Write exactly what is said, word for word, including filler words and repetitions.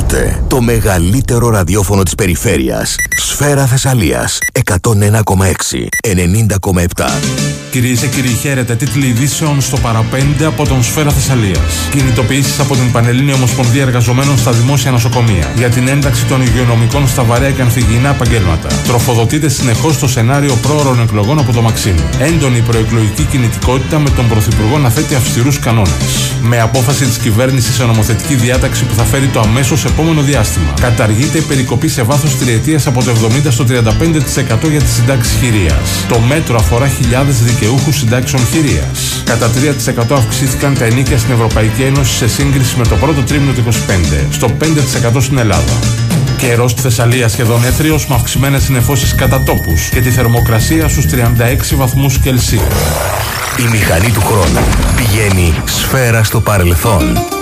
Ακούτε το μεγαλύτερο ραδιόφωνο της περιφέρειας. Σφαίρα Θεσσαλίας εκατόν ένα κόμμα έξι, ενενήντα κόμμα επτά. Κυρίες και κύριοι, χαίρετε. Τίτλοι ειδήσεων στο παραπέντε από τον Σφαίρα Θεσσαλίας. Κινητοποιήσεις από την Πανελλήνια Ομοσπονδία Εργαζομένων στα δημόσια νοσοκομεία για την ένταξη των υγειονομικών στα βαρέα και ανθυγιεινά επαγγέλματα. Τροφοδοτείται συνεχώς το σενάριο πρόωρων εκλογών από το Μαξίμου. Έντονη προεκλογική κινητικότητα με τον Πρωθυπουργό να θέτει αυστηρούς κανόνες. Με απόφαση της κυβέρνησης σε νομοθετική διάταξη που θα φέρει το αμέσως επόμενο διάστημα. Καταργείται η περικοπή σε βάθος τριετίας από το εβδομήντα στο τριάντα πέντε τοις εκατό για τις συντάξεις χειρίας. Το μέτρο αφορά χιλιάδες δικαιούχους συντάξεων χειρίας. Κατά τρία τοις εκατό αυξήθηκαν τα ενίκια στην Ευρωπαϊκή Ένωση σε σύγκριση με το πρώτο τρίμηνο του είκοσι πέντε, στο πέντε τοις εκατό στην Ελλάδα. Καιρός στη Θεσσαλία σχεδόν έθριος με αυξημένες συννεφώσεις κατά τόπους και τη θερμοκρασία στους τριάντα έξι βαθμούς Κελσίου. Η μηχανή του χρόνου πηγαίνει σφαίρα στο παρελθόν.